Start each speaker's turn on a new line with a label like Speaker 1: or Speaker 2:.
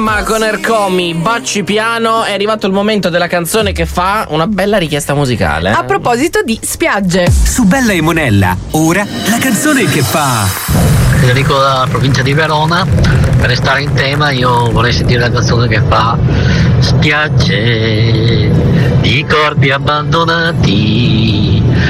Speaker 1: Emma con Ercomi, Baci piano. È arrivato il momento della canzone che fa una bella richiesta musicale.
Speaker 2: A proposito di spiagge,
Speaker 3: Su Bella e Monella, ora la canzone che fa.
Speaker 4: Federico dalla provincia di Verona. Per restare in tema io vorrei sentire la canzone che fa spiagge di corpi abbandonati